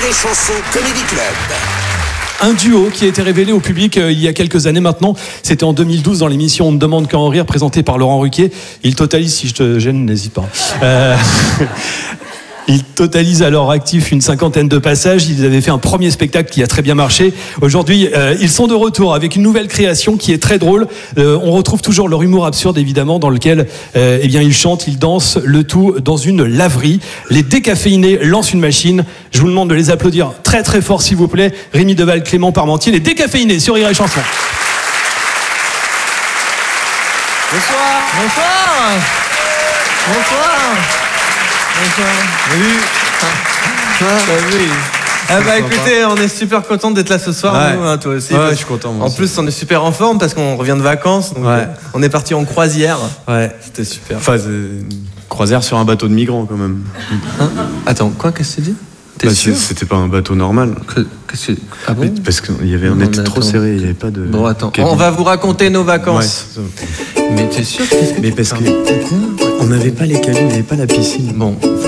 et Chanson Comedy Club. Un duo qui a été révélé au public il y a quelques années maintenant. C'était en 2012 dans l'émission On ne demande qu'à en rire, présentée par Laurent Ruquier. Il totalise, si je te gêne, n'hésite pas. Il totalise à leur actif une 50aine de passages. Ils avaient fait un premier spectacle qui a très bien marché. Aujourd'hui, ils sont de retour avec une nouvelle création qui est très drôle. On retrouve toujours leur humour absurde, évidemment, dans lequel ils chantent, ils dansent, le tout dans une laverie. Les Décaféinés lancent une machine. Je vous demande de les applaudir très très fort, s'il vous plaît. Rémi Deval, Clément Parmentier, les Décaféinés sur Rire et Chanson. Bonsoir. Bonsoir. Bonsoir. Salut. Écoutez, on est super content d'être là ce soir, nous, toi aussi. Ouais, je suis content. En plus, on est super en forme parce qu'on revient de vacances. Donc on est parti en croisière. Ouais, c'était super. Enfin, une croisière sur un bateau de migrants quand même. Attends, quoi, qu'est-ce que tu dis? C'était pas un bateau normal. Ah bon? Parce qu'on était trop serré, il n'y avait pas de. Bon, attends, on va vous raconter nos vacances. Ouais. Mais t'es sûr? Mais parce que on n'avait pas les cabines, on n'avait pas la piscine. Bon,